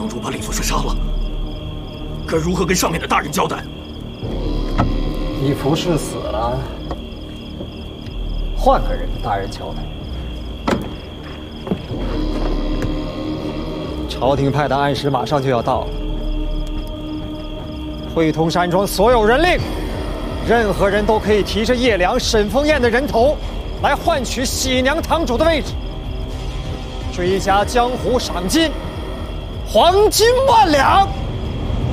堂主把李福顺杀了，该如何跟上面的大人交代？ 李福顺死了，换个人的大人交代。朝廷派的暗使马上就要到了，会同山庄所有人令，任何人都可以提着叶良、沈凤燕的人头，来换取喜娘堂主的位置。追加江湖赏金，黄金1万两。